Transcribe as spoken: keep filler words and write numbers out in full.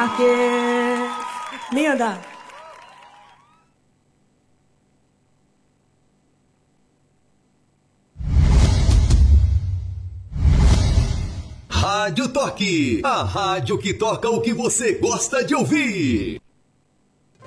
Marques. Linda. Rádio Toque, a rádio que toca o que você gosta de ouvir.